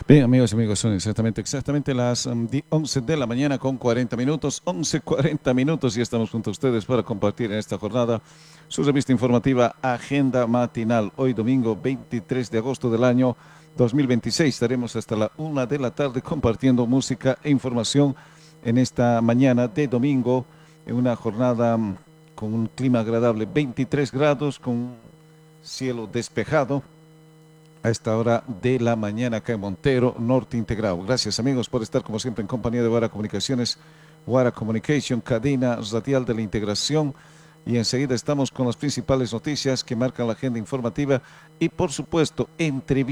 Bien, amigos y amigos, son exactamente las 11 de la mañana con 40 minutos, 11:40 minutos y estamos junto a ustedes para compartir en esta jornada su revista informativa Agenda Matinal. Hoy domingo 23 de agosto del año 2026 estaremos hasta la 1 de la tarde compartiendo música e información en esta mañana de domingo en una jornada con un clima agradable, 23 grados con cielo despejado a esta hora de la mañana acá en Montero, Norte Integrado. Gracias amigos por estar como siempre en compañía de Guara Comunicaciones, Guara Communication, cadena radial de la integración. Y enseguida estamos con las principales noticias que marcan la agenda informativa y por supuesto entrevistas.